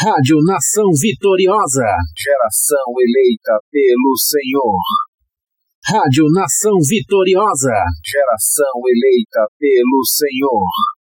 Rádio Nação Vitoriosa. Geração eleita pelo Senhor. Rádio Nação Vitoriosa. Geração eleita pelo Senhor.